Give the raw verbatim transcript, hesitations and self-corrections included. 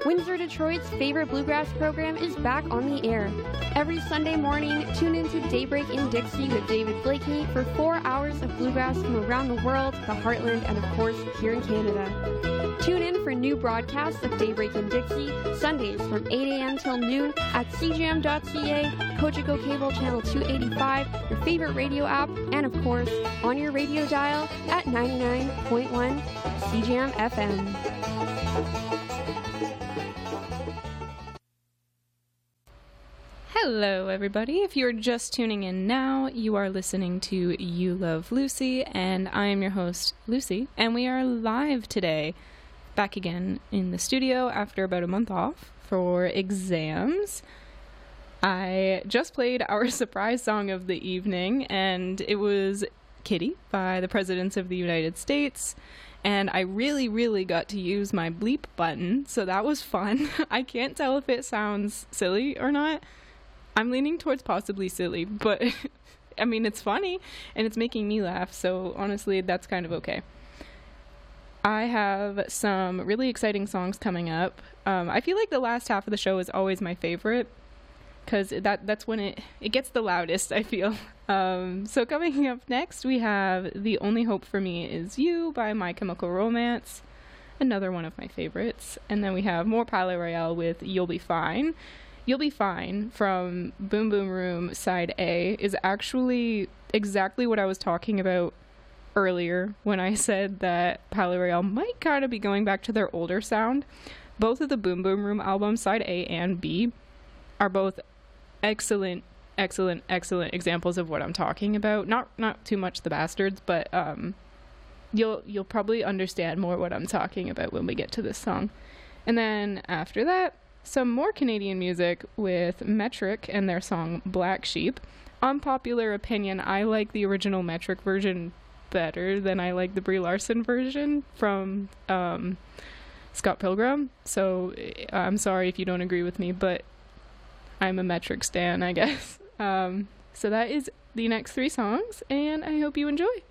Windsor, Detroit's favorite bluegrass program is back on the air. Every Sunday morning, tune into Daybreak in Dixie with David Blakeney for four hours of bluegrass from around the world, the Heartland, and of course, here in Canada. Tune in for new broadcasts of Daybreak in Dixie, Sundays from eight a.m. till noon at c j m dot c a, Cogeco Cable Channel two eighty-five, your favorite radio app, and of course, on your radio dial at ninety-nine point one C J M F M. Hello, everybody. If you're just tuning in now, you are listening to You Love Lucy, and I am your host, Lucy, and we are live today, back again in the studio after about a month off for exams. I just played our surprise song of the evening, and it was Kitty by the Presidents of the United States, and I really, really got to use my bleep button, so that was fun. I can't tell if it sounds silly or not. I'm leaning towards possibly silly, but I mean, it's funny and it's making me laugh, so honestly, that's kind of okay. I have some really exciting songs coming up. Um, I feel like the last half of the show is always my favorite because that that's when it, it gets the loudest, I feel. Um, so coming up next, we have The Only Hope for Me Is You by My Chemical Romance, another one of my favorites. And then we have more Palais Royale with You'll Be Fine. You'll Be Fine from Boom Boom Room Side A is actually exactly what I was talking about earlier when I said that Palais Royale might kind of be going back to their older sound. Both of the Boom Boom Room albums, Side A and B, are both excellent, excellent, excellent examples of what I'm talking about. Not not too much The Bastards, but um, you'll you'll probably understand more what I'm talking about when we get to this song. And then after that, some more Canadian music with Metric and their song Black Sheep. Unpopular opinion, I like the original Metric version better than I like the Brie Larson version from um, Scott Pilgrim. So I'm sorry if you don't agree with me, but I'm a Metric stan, I guess. Um, so that is the next three songs, and I hope you enjoy.